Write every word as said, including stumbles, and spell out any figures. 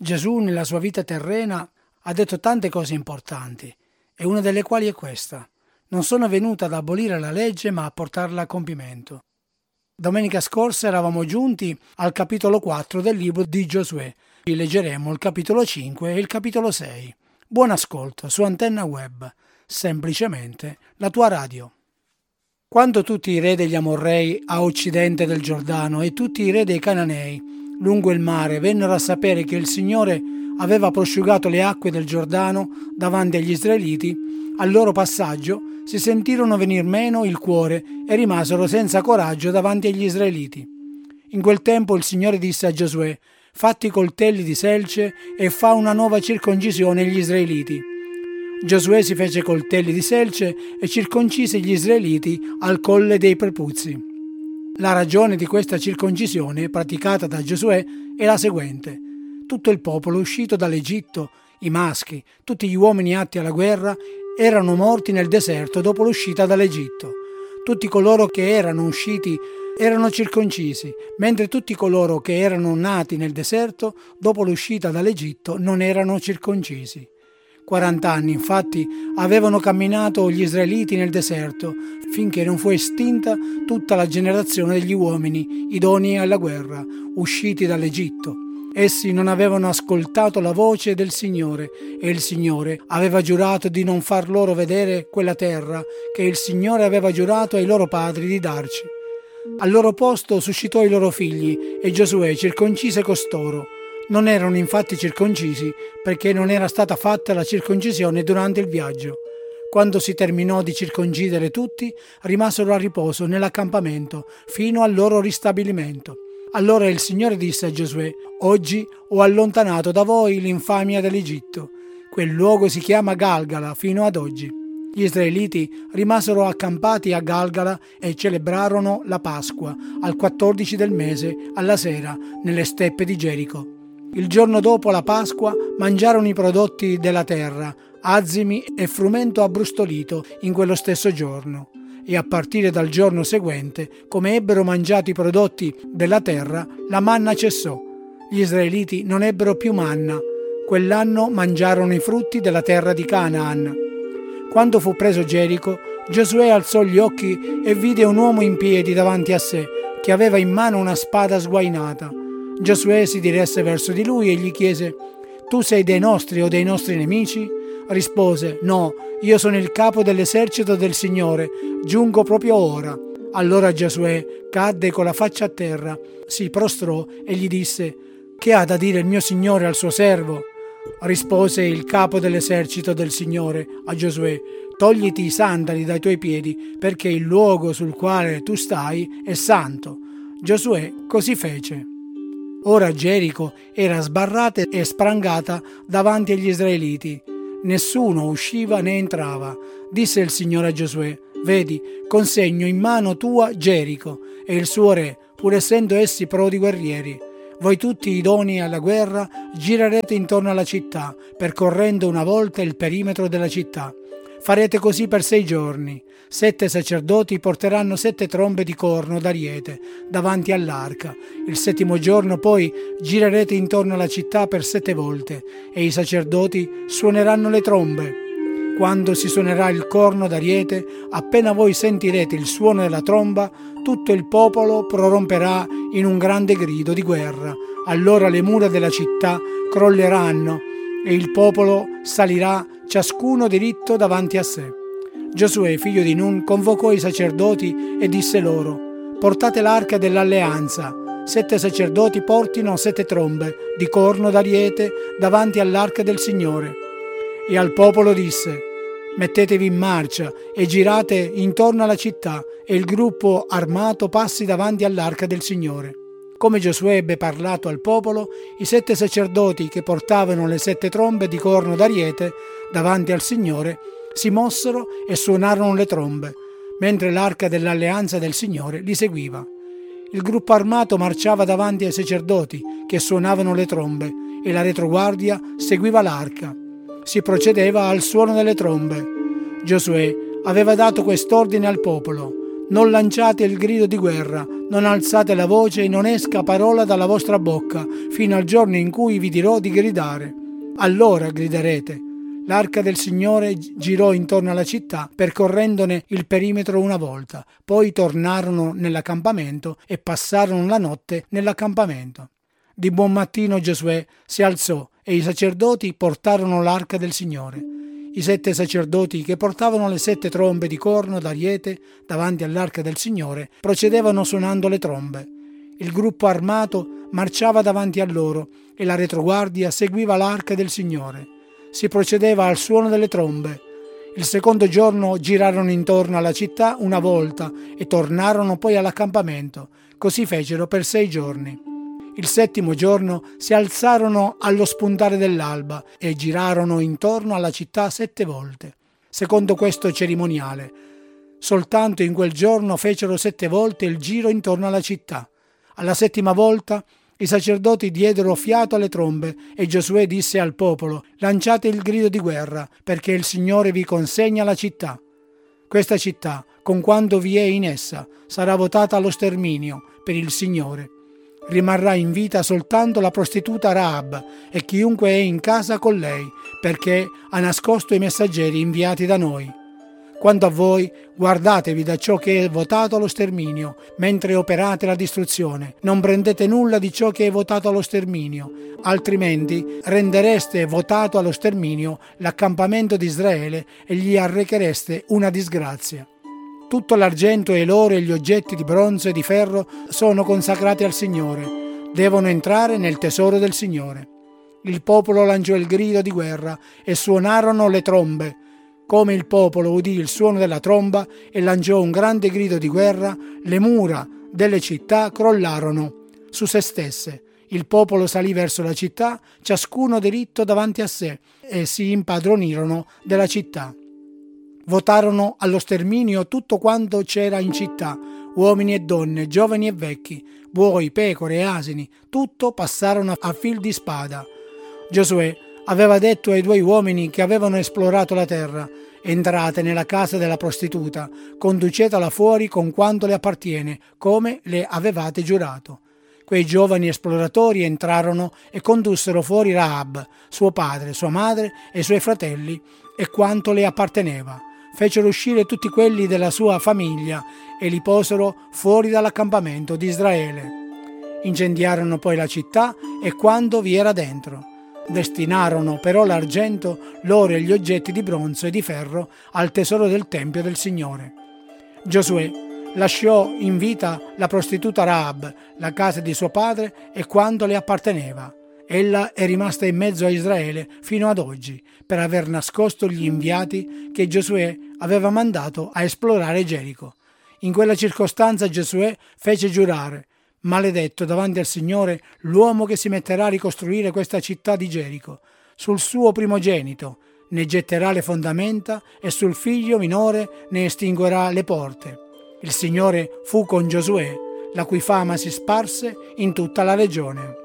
Gesù nella sua vita terrena ha detto tante cose importanti, e una delle quali è questa: non sono venuto ad abolire la legge ma a portarla a compimento. Domenica scorsa eravamo giunti al capitolo quattro del libro di Giosuè. Leggeremo il capitolo cinque e il capitolo sei. Buon ascolto su Antenna Web, semplicemente la tua radio. Quando tutti i re degli Amorrei a occidente del Giordano e tutti i re dei Cananei lungo il mare vennero a sapere che il Signore aveva prosciugato le acque del Giordano davanti agli Israeliti, al loro passaggio si sentirono venir meno il cuore e rimasero senza coraggio davanti agli Israeliti. In quel tempo il Signore disse a Giosuè: fatti coltelli di selce e fa una nuova circoncisione agli Israeliti. Giosuè si fece coltelli di selce e circoncise gli Israeliti al colle dei prepuzzi. La ragione di questa circoncisione praticata da Giosuè è la seguente: tutto il popolo uscito dall'Egitto, i maschi, tutti gli uomini atti alla guerra, erano morti nel deserto dopo l'uscita dall'Egitto. Tutti coloro che erano usciti erano circoncisi, mentre tutti coloro che erano nati nel deserto dopo l'uscita dall'Egitto non erano circoncisi. Quarant'anni infatti avevano camminato gli israeliti nel deserto finché non fu estinta tutta la generazione degli uomini idonei alla guerra, usciti dall'Egitto. Essi non avevano ascoltato la voce del Signore e il Signore aveva giurato di non far loro vedere quella terra che il Signore aveva giurato ai loro padri di darci. Al loro posto suscitò i loro figli e Giosuè circoncise costoro. Non erano infatti circoncisi perché non era stata fatta la circoncisione durante il viaggio. Quando si terminò di circoncidere tutti, rimasero a riposo nell'accampamento fino al loro ristabilimento. Allora il Signore disse a Giosuè: oggi ho allontanato da voi l'infamia dell'Egitto. Quel luogo si chiama Galgala fino ad oggi. Gli israeliti rimasero accampati a Galgala e celebrarono la Pasqua al quattordici del mese alla sera nelle steppe di Gerico. Il giorno dopo la Pasqua mangiarono i prodotti della terra, azimi e frumento abbrustolito in quello stesso giorno. E a partire dal giorno seguente, come ebbero mangiato i prodotti della terra, la manna cessò. Gli israeliti non ebbero più manna. Quell'anno mangiarono i frutti della terra di Canaan. Quando fu preso Gerico, Giosuè alzò gli occhi e vide un uomo in piedi davanti a sé, che aveva in mano una spada sguainata. Giosuè si diresse verso di lui e gli chiese: tu sei dei nostri o dei nostri nemici? Rispose: no, io sono il capo dell'esercito del Signore, giungo proprio ora. Allora Giosuè cadde con la faccia a terra, si prostrò e gli disse: che ha da dire il mio Signore al suo servo? Rispose il capo dell'esercito del Signore a Giosuè: togliti i sandali dai tuoi piedi, perché il luogo sul quale tu stai è santo. Giosuè così fece. Ora Gerico era sbarrata e sprangata davanti agli israeliti. Nessuno usciva né entrava. Disse il Signore a Giosuè: vedi, consegno in mano tua Gerico e il suo re, pur essendo essi prodi guerrieri. Voi tutti idonei alla guerra girerete intorno alla città, percorrendo una volta il perimetro della città. Farete così per sei giorni. Sette sacerdoti porteranno sette trombe di corno d'ariete davanti all'arca. Il settimo giorno poi girerete intorno alla città per sette volte e i sacerdoti suoneranno le trombe. Quando si suonerà il corno d'ariete, appena voi sentirete il suono della tromba, tutto il popolo proromperà in un grande grido di guerra. Allora le mura della città crolleranno e il popolo salirà ciascuno diritto davanti a sé. Giosuè, figlio di Nun, convocò i sacerdoti e disse loro: portate l'arca dell'alleanza. Sette sacerdoti portino sette trombe di corno d'ariete davanti all'arca del Signore. E al popolo disse: mettetevi in marcia e girate intorno alla città e il gruppo armato passi davanti all'arca del Signore. Come Giosuè ebbe parlato al popolo, i sette sacerdoti che portavano le sette trombe di corno d'ariete davanti al Signore si mossero e suonarono le trombe, mentre l'arca dell'alleanza del Signore li seguiva. Il gruppo armato marciava davanti ai sacerdoti che suonavano le trombe e la retroguardia seguiva l'arca. Si procedeva al suono delle trombe. Giosuè aveva dato quest'ordine al popolo: non lanciate il grido di guerra, non alzate la voce e non esca parola dalla vostra bocca, fino al giorno in cui vi dirò di gridare. Allora griderete. L'arca del Signore girò intorno alla città, percorrendone il perimetro una volta. Poi tornarono nell'accampamento e passarono la notte nell'accampamento. Di buon mattino Giosuè si alzò e i sacerdoti portarono l'arca del Signore. I sette sacerdoti che portavano le sette trombe di corno d'ariete davanti all'arca del Signore procedevano suonando le trombe. Il gruppo armato marciava davanti a loro e la retroguardia seguiva l'arca del Signore. Si procedeva al suono delle trombe. Il secondo giorno girarono intorno alla città una volta e tornarono poi all'accampamento. Così fecero per sei giorni. Il settimo giorno si alzarono allo spuntare dell'alba e girarono intorno alla città sette volte. Secondo questo cerimoniale, soltanto in quel giorno fecero sette volte il giro intorno alla città. Alla settima volta i sacerdoti diedero fiato alle trombe e Giosuè disse al popolo: «Lanciate il grido di guerra, perché il Signore vi consegna la città. Questa città, con quanto vi è in essa, sarà votata allo sterminio per il Signore. Rimarrà in vita soltanto la prostituta Rahab e chiunque è in casa con lei, perché ha nascosto i messaggeri inviati da noi. Quanto a voi, guardatevi da ciò che è votato allo sterminio, mentre operate la distruzione. Non prendete nulla di ciò che è votato allo sterminio, altrimenti rendereste votato allo sterminio l'accampamento di Israele e gli arrechereste una disgrazia. Tutto l'argento e l'oro e gli oggetti di bronzo e di ferro sono consacrati al Signore. Devono entrare nel tesoro del Signore». Il popolo lanciò il grido di guerra e suonarono le trombe. Come il popolo udì il suono della tromba e lanciò un grande grido di guerra, le mura delle città crollarono su se stesse. Il popolo salì verso la città, ciascuno diritto davanti a sé, e si impadronirono della città. Votarono allo sterminio tutto quanto c'era in città, uomini e donne, giovani e vecchi, buoi, pecore e asini, tutto passarono a fil di spada. Giosuè aveva detto ai due uomini che avevano esplorato la terra: «Entrate nella casa della prostituta, conducetela fuori con quanto le appartiene, come le avevate giurato». Quei giovani esploratori entrarono e condussero fuori Rahab, suo padre, sua madre e i suoi fratelli e quanto le apparteneva. Fecero uscire tutti quelli della sua famiglia e li posero fuori dall'accampamento di Israele. Incendiarono poi la città e quanto vi era dentro. Destinarono però l'argento, l'oro e gli oggetti di bronzo e di ferro al tesoro del Tempio del Signore. Giosuè lasciò in vita la prostituta Rahab, la casa di suo padre e quanto le apparteneva. Ella è rimasta in mezzo a Israele fino ad oggi, per aver nascosto gli inviati che Giosuè aveva mandato a esplorare Gerico. In quella circostanza Giosuè fece giurare: «Maledetto davanti al Signore l'uomo che si metterà a ricostruire questa città di Gerico. Sul suo primogenito ne getterà le fondamenta e sul figlio minore ne estinguerà le porte». Il Signore fu con Giosuè, la cui fama si sparse in tutta la regione.